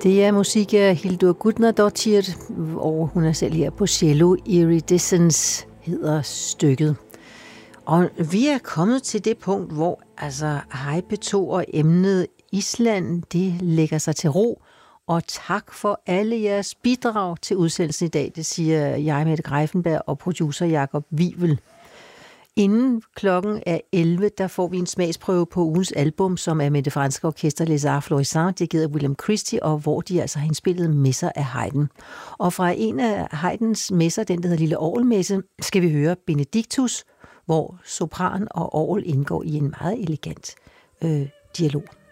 Det er musik af Hildur Gudnadottir, og hun er selv her på cello. Iridescence hedder stykket. Og vi er kommet til det punkt, hvor Hej P2 og emnet Island, det lægger sig til ro. Og tak for alle jeres bidrag til udsendelsen i dag, det siger jeg, Mette Greiffenberg, og producer Jakob Wivel. Inden klokken er 11, der får vi en smagsprøve på ugens album, som er med det franske orkester Les Arts Florissants, dirigeret af William Christie, og hvor de altså har indspillet messer af Haydn. Og fra en af Haydns messer, den der hedder Lille Orgelmesse, skal vi høre Benedictus, hvor sopran og orgel indgår i en meget elegant dialog.